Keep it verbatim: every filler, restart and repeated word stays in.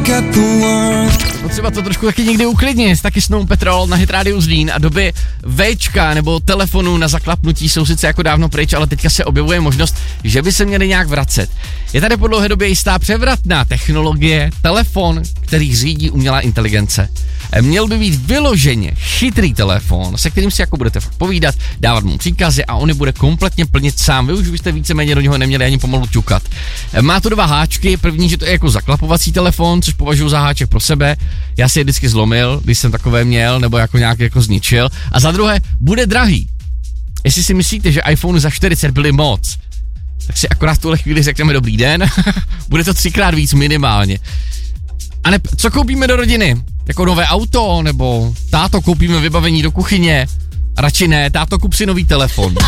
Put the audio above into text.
Potřeba to trošku taky někdy uklidnit, taky Snow Patrol na Hit Radio Zlín a doby Včka nebo telefonu na zaklapnutí jsou sice jako dávno pryč, ale teďka se objevuje možnost, že by se měli nějak vracet. Je tady po dlouhé době jistá převratná technologie, telefon, který řídí umělá inteligence. Měl by být vyloženě chytrý telefon, se kterým si jako budete fakt povídat, dávat mu příkazy a on je bude kompletně plnit sám. Vy už byste víceméně do něho neměli ani pomalu ťukat. Má to dva háčky, první, že to je jako zaklapovací telefon, což považuji za háček pro sebe. Já si je vždycky zlomil, když jsem takové měl, nebo jako nějak jako zničil. A za druhé, bude drahý. Jestli si myslíte, že iPhone za čtyřicet byly moc, tak si akorát v tuhle chvíli řekneme dobrý den, bude to třikrát víc minimálně. A ne, co koupíme do rodiny? Jako nové auto, nebo táto koupíme vybavení do kuchyně? Radši ne, táto kup si nový telefon.